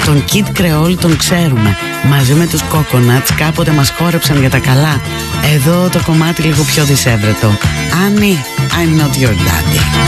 Τον Kid Creole τον ξέρουμε. Μαζί με τους Coconuts κάποτε μας χόρεψαν για τα καλά. Εδώ το κομμάτι λίγο πιο δυσέβρετο. Annie, I'm not your daddy.